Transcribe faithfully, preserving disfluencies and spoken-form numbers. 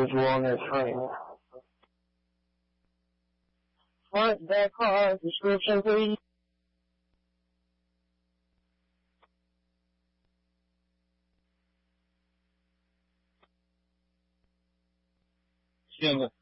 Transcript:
on that train. Front, back card, description, please. 现在